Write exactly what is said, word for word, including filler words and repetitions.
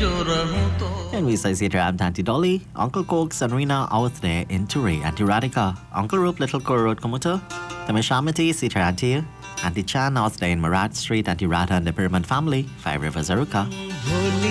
And we say Sita Ram Tanti Dolly, Uncle Coke, Sanrina, out there in Ture, Auntie Radhika, Uncle Roop, Little Korod Komuta, Tamashamati, Sita Auntie, Auntie Chan, out there in Marat Street, Auntie Radha and the Pyramid family, Five Rivers Aruka.